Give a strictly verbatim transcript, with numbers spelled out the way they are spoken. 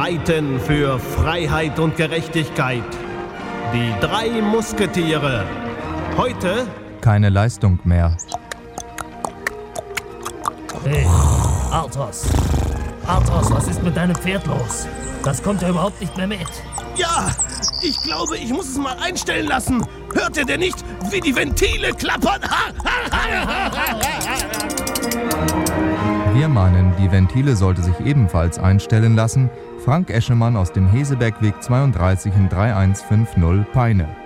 streiten für Freiheit und Gerechtigkeit. Die drei Musketiere. Heute keine Leistung mehr. Hey, Arthos. Arthos, was ist mit deinem Pferd los? Das kommt ja überhaupt nicht mehr mit. Ja, ich glaube, ich muss es mal einstellen lassen. Hört ihr denn nicht, wie die Ventile klappern? Wir meinen, die Ventile sollte sich ebenfalls einstellen lassen. Frank Eschemann aus dem Hesebergweg zweiunddreißig in drei eins fünf null Peine.